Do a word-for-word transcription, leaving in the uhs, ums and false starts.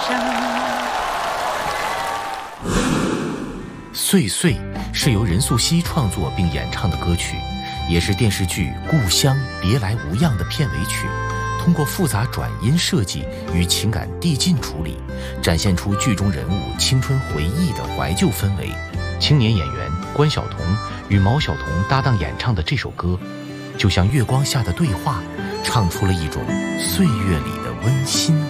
岁岁是由任素汐创作并演唱的歌曲，也是电视剧《故乡别来无恙》的片尾曲。通过复杂转音设计与情感递进处理，展现出剧中人物青春回忆的怀旧氛围。青年演员关晓彤与毛晓彤搭档演唱的这首歌，就像月光下的对话，唱出了一种岁月里的温馨